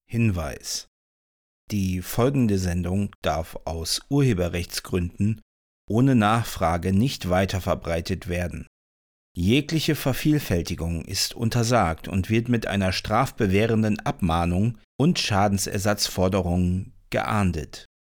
Hinweis: Die folgende Sendung darf aus Urheberrechtsgründen ohne Nachfrage nicht weiterverbreitet werden. Jegliche Vervielfältigung ist untersagt und wird mit einer strafbewährenden Abmahnung und Schadensersatzforderungen geahndet